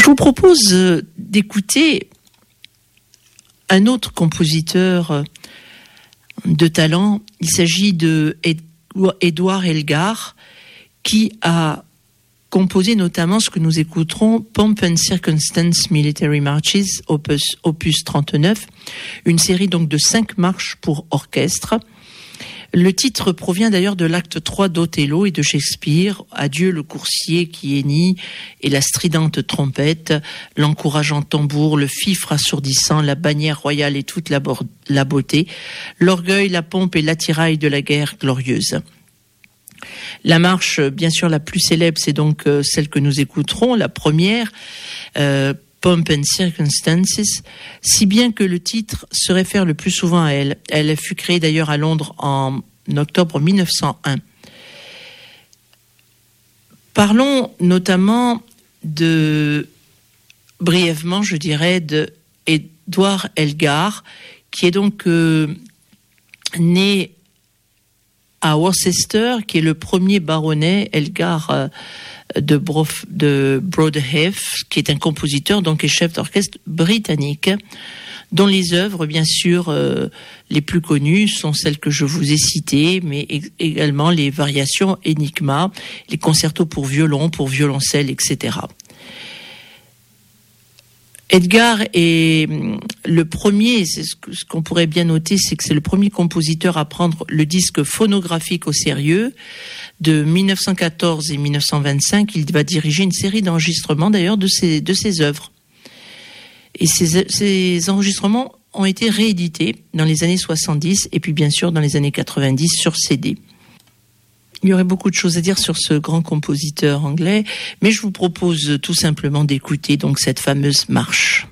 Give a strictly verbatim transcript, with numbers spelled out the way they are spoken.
Je vous propose d'écouter un autre compositeur de talent. Il s'agit de Édouard Elgar, qui a composé notamment ce que nous écouterons, Pomp and Circumstance Military Marches, opus, opus trente-neuf, une série donc de cinq marches pour orchestre. Le titre provient d'ailleurs de l'acte trois d'Othello et de Shakespeare, Adieu le coursier qui hennit et la stridente trompette, l'encourageant tambour, le fifre assourdissant, la bannière royale et toute la, bo- la beauté, l'orgueil, la pompe et l'attirail de la guerre glorieuse. La marche, bien sûr, la plus célèbre, c'est donc euh, celle que nous écouterons, la première, euh, Pomp and Circumstances, si bien que le titre se réfère le plus souvent à elle. Elle fut créée d'ailleurs à Londres en octobre mille neuf cent un. Parlons notamment de, brièvement, je dirais, de Édouard Elgar, qui est donc euh, né à Worcester, qui est le premier baronnet Elgar euh, de, Brof, de Broadheath, qui est un compositeur donc et chef d'orchestre britannique, dont les œuvres, bien sûr, euh, les plus connues sont celles que je vous ai citées, mais e- également les variations Enigma, les concertos pour violon, pour violoncelle, et cetera. Edgar est le premier, c'est ce, que, ce qu'on pourrait bien noter, c'est que c'est le premier compositeur à prendre le disque phonographique au sérieux. De mille neuf cent quatorze et mille neuf cent vingt-cinq, il va diriger une série d'enregistrements d'ailleurs de ses, de ses œuvres. Et ces, ces enregistrements ont été réédités dans les années soixante-dix et puis bien sûr dans les années quatre-vingt-dix sur C D. Il y aurait beaucoup de choses à dire sur ce grand compositeur anglais, mais je vous propose tout simplement d'écouter donc cette fameuse marche.